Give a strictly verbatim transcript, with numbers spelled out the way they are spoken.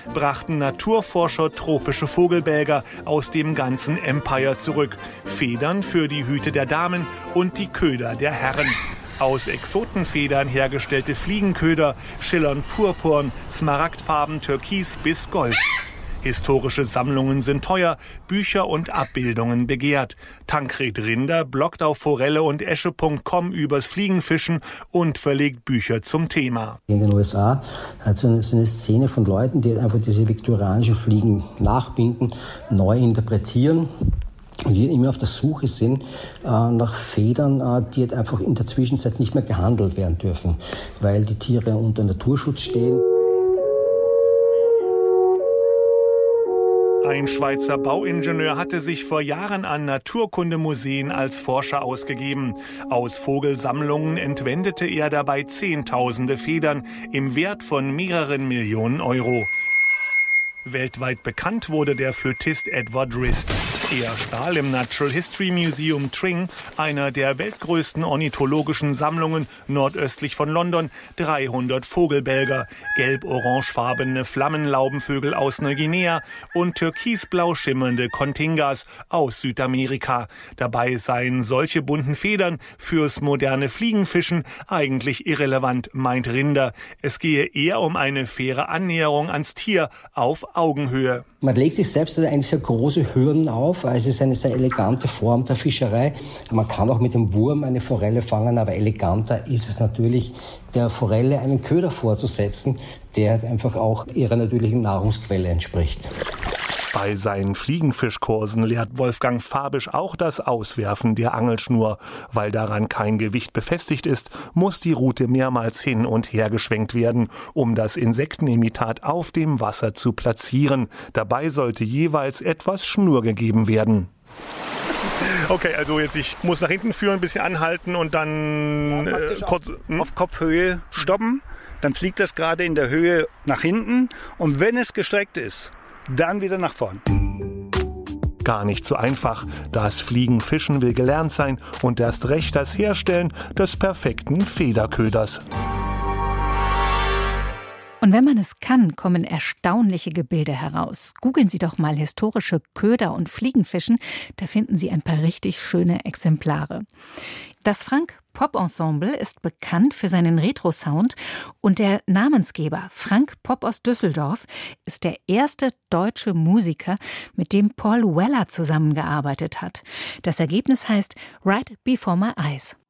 brachten Naturforscher tropische Vogelbälger aus dem ganzen Empire zurück. Federn für die Hüte der Damen und die Köder der Herren. Aus Exotenfedern hergestellte Fliegenköder schillern purpurn, smaragdfarben, türkis bis gold. Historische Sammlungen sind teuer, Bücher und Abbildungen begehrt. Tankred Rinder bloggt auf forelle und esche punkt com übers Fliegenfischen und verlegt Bücher zum Thema. In den U S A hat es so eine, so eine Szene von Leuten, die einfach diese viktorianische Fliegen nachbinden, neu interpretieren. Und die immer auf der Suche sind äh, nach Federn, äh, die halt einfach in der Zwischenzeit nicht mehr gehandelt werden dürfen, weil die Tiere unter Naturschutz stehen. Ein Schweizer Bauingenieur hatte sich vor Jahren an Naturkundemuseen als Forscher ausgegeben. Aus Vogelsammlungen entwendete er dabei Zehntausende Federn im Wert von mehreren Millionen Euro. Weltweit bekannt wurde der Flötist Edward Rist. Er stahl im Natural History Museum Tring, einer der weltgrößten ornithologischen Sammlungen nordöstlich von London, dreihundert Vogelbälger, gelb-orangefarbene Flammenlaubenvögel aus Neuguinea und türkisblau schimmernde Cotingas aus Südamerika. Dabei seien solche bunten Federn fürs moderne Fliegenfischen eigentlich irrelevant, meint Rinder. Es gehe eher um eine faire Annäherung ans Tier auf Augenhöhe. Man legt sich selbst eigentlich sehr große Hürden auf. Es ist eine sehr elegante Form der Fischerei. Man kann auch mit dem Wurm eine Forelle fangen, aber eleganter ist es natürlich, der Forelle einen Köder vorzusetzen, der einfach auch ihrer natürlichen Nahrungsquelle entspricht. Bei seinen Fliegenfischkursen lehrt Wolfgang Fabisch auch das Auswerfen der Angelschnur. Weil daran kein Gewicht befestigt ist, muss die Rute mehrmals hin und her geschwenkt werden, um das Insektenimitat auf dem Wasser zu platzieren. Dabei sollte jeweils etwas Schnur gegeben werden. Okay, also jetzt ich muss nach hinten führen, ein bisschen anhalten und dann ja, äh, kurz, hm? auf Kopfhöhe stoppen. Dann fliegt das gerade in der Höhe nach hinten und wenn es gestreckt ist, dann wieder nach vorn. Gar nicht so einfach. Das Fliegenfischen will gelernt sein und erst recht das Herstellen des perfekten Federköders. Und wenn man es kann, kommen erstaunliche Gebilde heraus. Googeln Sie doch mal historische Köder und Fliegenfischen, da finden Sie ein paar richtig schöne Exemplare. Das Frank Pop Ensemble ist bekannt für seinen Retro-Sound und der Namensgeber Frank Pop aus Düsseldorf ist der erste deutsche Musiker, mit dem Paul Weller zusammengearbeitet hat. Das Ergebnis heißt Right Before My Eyes.